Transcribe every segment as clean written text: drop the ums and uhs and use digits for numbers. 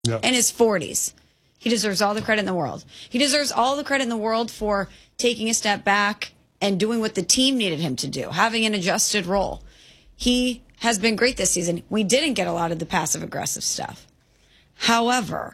in his 40s. He deserves all the credit in the world. He deserves all the credit in the world for taking a step back and doing what the team needed him to do, having an adjusted role. He has been great this season. We didn't get a lot of the passive-aggressive stuff. However,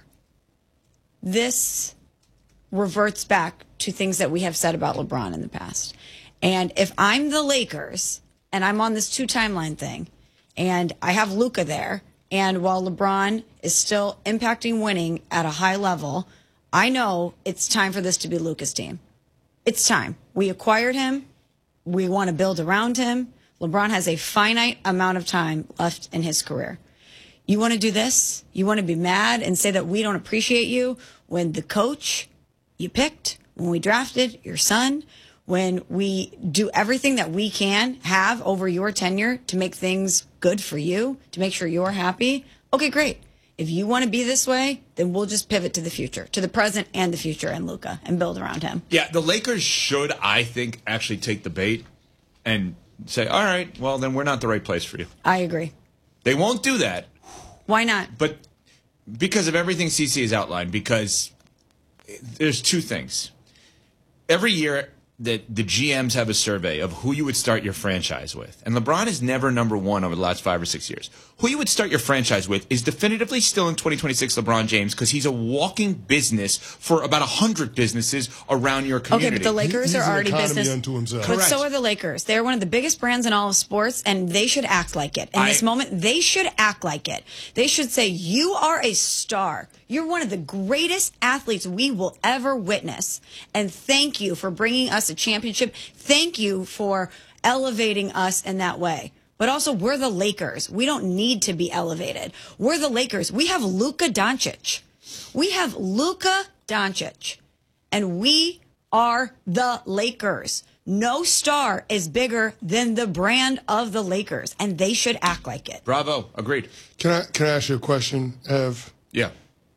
this reverts back to things that we have said about LeBron in the past. And if I'm the Lakers and I'm on this 2-timeline thing and I have Luka there, and while LeBron is still impacting winning at a high level, I know it's time for this to be Luka's team. It's time. We acquired him. We want to build around him. LeBron has a finite amount of time left in his career. You want to do this? You want to be mad and say that we don't appreciate you when the coach you picked, when we drafted your son, when we do everything that we can have over your tenure to make things good for you, to make sure you're happy? Okay, great. If you want to be this way, then we'll just pivot to the future, to the present and the future, and Luka, and build around him. Yeah, the Lakers should, I think, actually take the bait and say, all right, well, then we're not the right place for you. I agree. They won't do that. Why not? But because of everything CC has outlined, because there's two things. Every year that the GMs have a survey of who you would start your franchise with. And LeBron is never number one over the last 5 or 6 years. Who you would start your franchise with is definitively still in 2026 LeBron James, because he's a walking business for about 100 businesses around your community. Okay, but the Lakers are already business. Unto himself. But so are the Lakers. They're one of the biggest brands in all of sports, and they should act like it. In this moment, they should act like it. They should say, you are a star. You're one of the greatest athletes we will ever witness. And thank you for bringing us a championship. Thank you for elevating us in that way. But also, we're the Lakers. We don't need to be elevated. We're the Lakers. We have Luka Doncic. We have Luka Doncic. And we are the Lakers. No star is bigger than the brand of the Lakers. And they should act like it. Bravo. Agreed. Can I ask you a question, Ev? Yeah.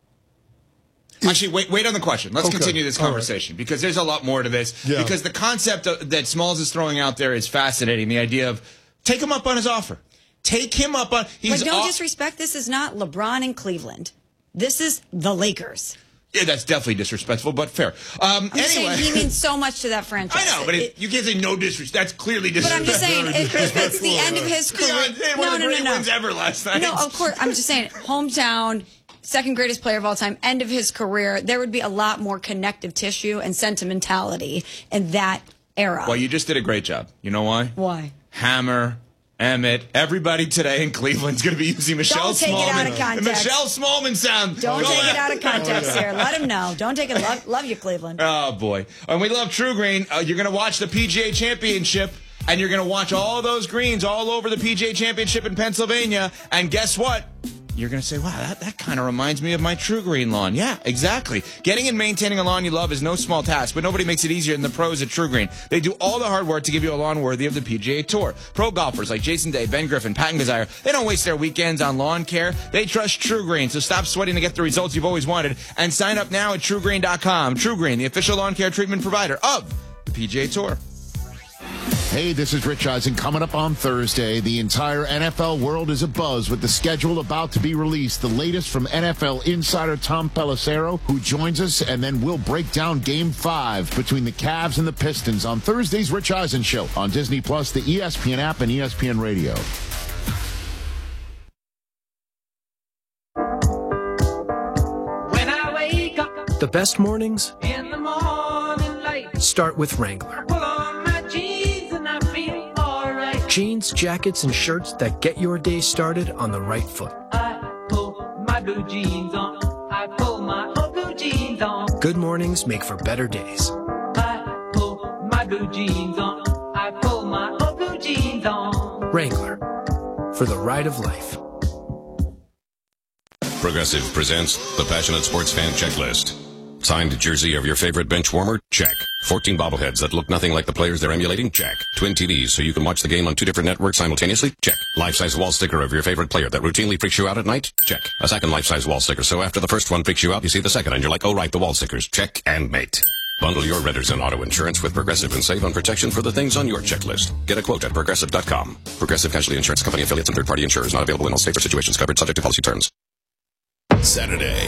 Actually, wait on the question. Let's continue this conversation, because there's a lot more to this. Yeah. Because the concept that Smalls is throwing out there is fascinating. The idea of take him up on his offer. Take him up on... But don't disrespect. This is not LeBron in Cleveland. This is the Lakers. Yeah, that's definitely disrespectful, but fair. I'm just saying he means so much to that franchise. I know, but you can't say no disrespect. That's clearly disrespectful. But I'm just saying, if it's the end of his career... One of the great wins ever last night. No, of course. I'm just saying, hometown... second greatest player of all time, end of his career, there would be a lot more connective tissue and sentimentality in that era. Well, you just did a great job. You know why? Why? Hammer, Emmett, everybody today in Cleveland's going to be using Michelle Smallman. Don't take it out of context. Michelle Smallman sound. Don't take it out of context here. Let him know. Don't take it. Love you, Cleveland. Oh, boy. And we love True Green. You're going to watch the PGA Championship, and you're going to watch all those greens all over the PGA Championship in Pennsylvania. And guess what? You're going to say, wow, that kind of reminds me of my True Green lawn. Yeah, exactly. Getting and maintaining a lawn you love is no small task, but nobody makes it easier than the pros at True Green. They do all the hard work to give you a lawn worthy of the PGA Tour. Pro golfers like Jason Day, Ben Griffin, Patton Desire, they don't waste their weekends on lawn care. They trust True Green, so stop sweating to get the results you've always wanted and sign up now at TrueGreen.com. True Green, the official lawn care treatment provider of the PGA Tour. Hey, this is Rich Eisen. Coming up on Thursday, the entire NFL world is abuzz with the schedule about to be released. The latest from NFL insider Tom Pelissero, who joins us, and then we'll break down Game 5 between the Cavs and the Pistons on Thursday's Rich Eisen Show on Disney+, the ESPN app, and ESPN Radio. When I wake up, the best mornings in the morning light start with Wrangler. Jeans, jackets, and shirts that get your day started on the right foot. I pull my blue jeans on. I pull my blue jeans on. Good mornings make for better days. I pull my blue jeans on. I pull my blue jeans on. Wrangler, for the ride of life. Progressive presents the Passionate Sports Fan Checklist. Signed jersey of your favorite bench warmer? Check. 14 bobbleheads that look nothing like the players they're emulating? Check. Twin TVs so you can watch the game on 2 different networks simultaneously? Check. Life-size wall sticker of your favorite player that routinely freaks you out at night? Check. A second life-size wall sticker so after the first one freaks you out, you see the second and you're like, oh right, the wall stickers. Check and mate. Bundle your renters and auto insurance with Progressive and save on protection for the things on your checklist. Get a quote at Progressive.com. Progressive Casualty Insurance Company affiliates and third-party insurers not available in all states or situations covered subject to policy terms. Saturday,